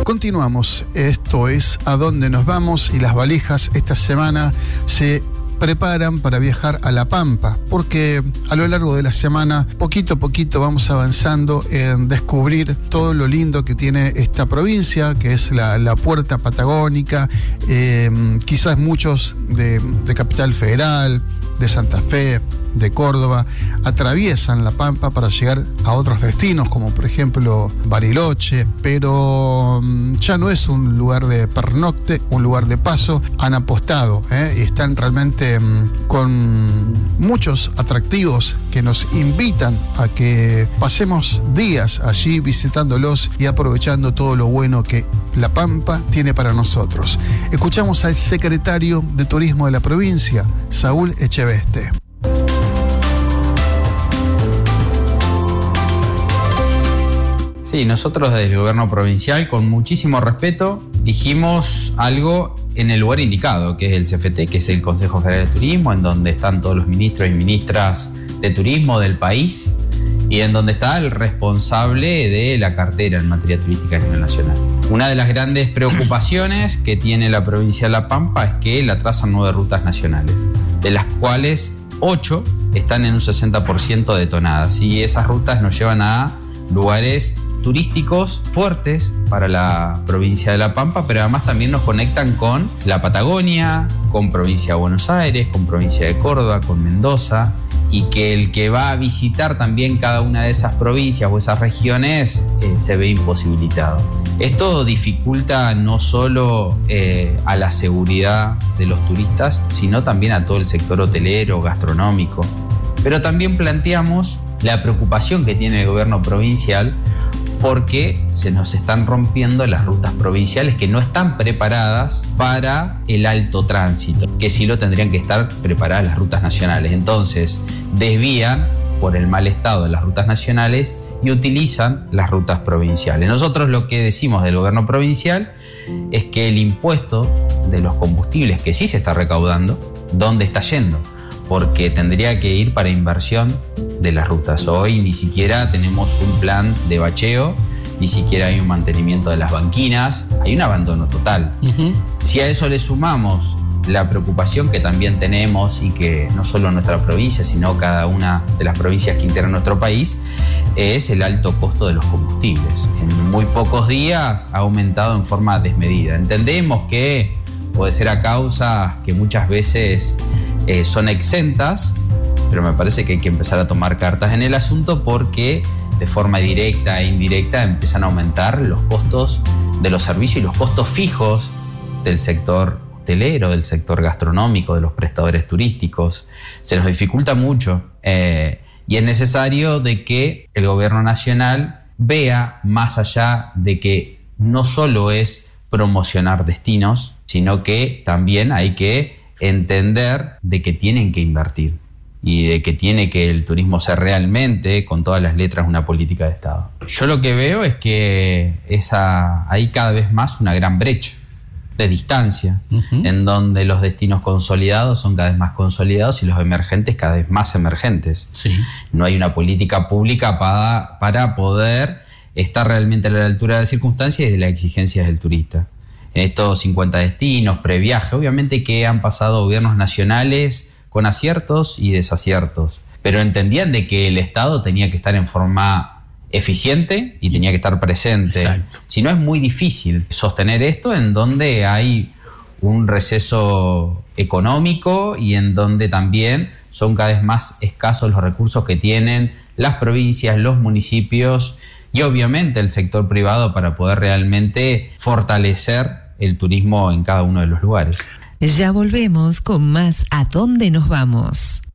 Continuamos, esto es A Dónde Nos Vamos, y las valijas esta semana se preparan para viajar a La Pampa, porque a lo largo de la semana, poquito a poquito, vamos avanzando en descubrir todo lo lindo que tiene esta provincia, que es la puerta patagónica. Quizás muchos de Capital Federal, de Santa Fe, de Córdoba, atraviesan La Pampa para llegar a otros destinos, como por ejemplo Bariloche, pero ya no es un lugar de pernocte, un lugar de paso. Han apostado y están realmente con muchos atractivos que nos invitan a que pasemos días allí visitándolos y aprovechando todo lo bueno que La Pampa tiene para nosotros. Escuchamos al secretario de Turismo de la provincia, Saúl Echeveste. Sí, nosotros desde el gobierno provincial, con muchísimo respeto, dijimos algo en el lugar indicado, que es el CFT, que es el Consejo Federal de Turismo, en donde están todos los ministros y ministras de turismo del país y en donde está el responsable de la cartera en materia turística a nivel nacional. Una de las grandes preocupaciones que tiene la provincia de La Pampa es que la trazan 9 rutas nacionales, de las cuales 8 están en un 60% detonadas, y esas rutas nos llevan a lugares turísticos fuertes para la provincia de La Pampa, pero además también nos conectan con la Patagonia, con provincia de Buenos Aires, con provincia de Córdoba, con Mendoza, y que el que va a visitar también cada una de esas provincias o esas regiones se ve imposibilitado. Esto dificulta no solo a la seguridad de los turistas, sino también a todo el sector hotelero, gastronómico. Pero también planteamos la preocupación que tiene el gobierno provincial porque se nos están rompiendo las rutas provinciales que no están preparadas para el alto tránsito, que sí lo tendrían que estar preparadas las rutas nacionales. Entonces desvían por el mal estado de las rutas nacionales y utilizan las rutas provinciales. Nosotros lo que decimos del gobierno provincial es que el impuesto de los combustibles, que sí se está recaudando, ¿dónde está yendo? Porque tendría que ir para inversión de las rutas. Hoy ni siquiera tenemos un plan de bacheo, ni siquiera hay un mantenimiento de las banquinas, hay un abandono total. Si a eso le sumamos la preocupación que también tenemos, y que no solo nuestra provincia, sino cada una de las provincias que integran nuestro país, es el alto costo de los combustibles. En muy pocos días ha aumentado en forma desmedida. Entendemos que puede ser a causas que muchas veces son exentas, pero me parece que hay que empezar a tomar cartas en el asunto, porque de forma directa e indirecta empiezan a aumentar los costos de los servicios y los costos fijos del sector hotelero, del sector gastronómico, de los prestadores turísticos. Se nos dificulta mucho y es necesario de que el gobierno nacional vea más allá de que no solo es promocionar destinos, sino que también hay que entender de que tienen que invertir y de que tiene que el turismo ser realmente, con todas las letras, una política de Estado. Yo lo que veo es que hay cada vez más una gran brecha de distancia, en donde los destinos consolidados son cada vez más consolidados y los emergentes cada vez más emergentes. Sí. No hay una política pública para poder estar realmente a la altura de las circunstancias y de las exigencias del turista. En estos 50 destinos, previaje, obviamente que han pasado gobiernos nacionales con aciertos y desaciertos, pero entendían de que el Estado tenía que estar en forma eficiente y tenía que estar presente. Exacto. Si no, es muy difícil sostener esto en donde hay un receso económico y en donde también son cada vez más escasos los recursos que tienen las provincias, los municipios y obviamente el sector privado para poder realmente fortalecer el turismo en cada uno de los lugares. Ya volvemos con más ¿A dónde nos vamos?